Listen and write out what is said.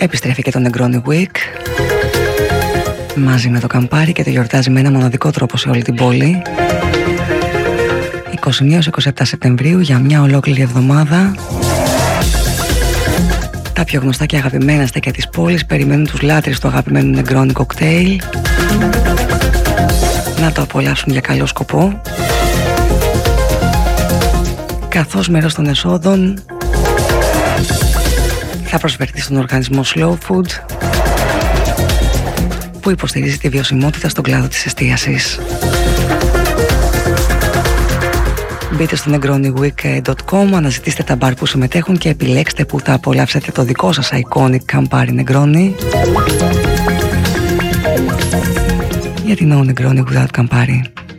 Επιστρέφει και το Negroni Week μαζί με το Καμπάρι και το γιορτάζει με ένα μοναδικό τρόπο σε όλη την πόλη. 21-27 Σεπτεμβρίου για μια ολόκληρη εβδομάδα. Τα πιο γνωστά και αγαπημένα στέκια της πόλης περιμένουν τους λάτρεις του αγαπημένου Negroni κοκτέιλ να το απολαύσουν για καλό σκοπό, καθώς μέρος των εσόδων θα προσφερθεί στον οργανισμό Slow Food που υποστηρίζει τη βιωσιμότητα στον κλάδο της εστίασης. Μπείτε στο negroniweek.com, αναζητήστε τα μπαρ που συμμετέχουν και επιλέξτε που θα απολαύσετε το δικό σας iconic Campari Negroni. Γιατί no Negroni without Campari.